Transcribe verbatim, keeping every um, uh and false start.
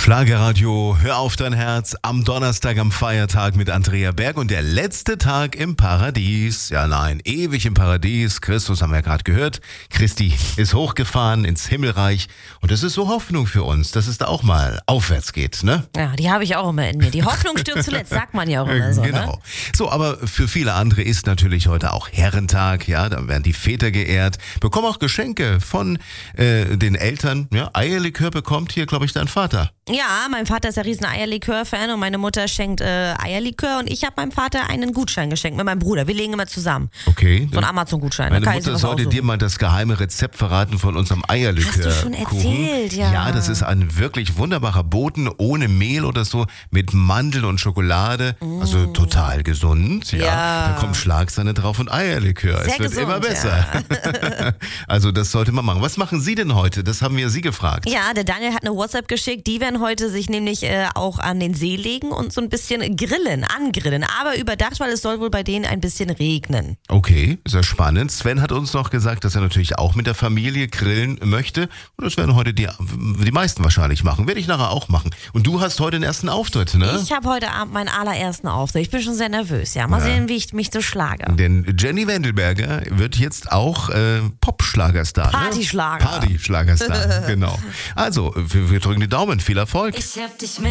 Schlagerradio, hör auf dein Herz, am Donnerstag am Feiertag mit Andrea Berg und der letzte Tag im Paradies. Ja nein, ewig im Paradies. Christus haben wir ja gerade gehört. Christi ist hochgefahren ins Himmelreich und das ist so Hoffnung für uns, dass es da auch mal aufwärts geht, ne? Ja, die habe ich auch immer in mir. Die Hoffnung stirbt zuletzt, sagt man ja auch immer so, Genau. ne? So, aber für viele andere ist natürlich heute auch Herrentag, ja, da werden die Väter geehrt, bekommen auch Geschenke von äh, den Eltern. Ja, Eierlikör bekommt hier, glaube ich, dein Vater. Ja, mein Vater ist ja riesen Eierlikör-Fan und meine Mutter schenkt äh, Eierlikör und ich habe meinem Vater einen Gutschein geschenkt mit meinem Bruder. Wir legen immer zusammen. Okay. So ein Amazon-Gutschein. Meine Da kann ich Mutter was sollte aussuchen. dir mal das geheime Rezept verraten von unserem Eierlikör. Hast du schon erzählt, ja. Ja, das ist ein wirklich wunderbarer Boden ohne Mehl oder so, mit Mandeln und Schokolade. Mm. Also total gesund. Ja. Ja. Da kommt Schlagsahne drauf und Eierlikör. Sehr es wird gesund, immer besser. ja. Also das sollte man machen. Was machen Sie denn heute? Das haben wir Sie gefragt. Ja, der Daniel hat eine WhatsApp geschickt. Die werden heute sich nämlich äh, auch an den See legen und so ein bisschen grillen, angrillen. Aber überdacht, weil es soll wohl bei denen ein bisschen regnen. Okay, sehr spannend. Sven hat uns noch gesagt, dass er natürlich auch mit der Familie grillen möchte. Und das werden heute die, die meisten wahrscheinlich machen. Werde ich nachher auch machen. Und du hast heute den ersten Auftritt, ne? Ich habe heute Abend meinen allerersten Auftritt. Ich bin schon sehr nervös, ja. Mal Ja. sehen, wie ich mich so schlage. Denn Jenny Wendelberger wird jetzt auch äh, Pop-Schlagerstar. Partyschlager. Ne? Partyschlagerstar, genau. Also, wir, wir drücken die Daumen. Viel Erfolg. Ich hab dich